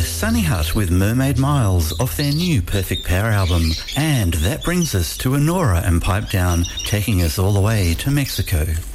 Sunny Hut with Mermaid Miles off their new Perfect Pair album. And that brings us to Anora and Pipe Down, taking us all the way to Mexico.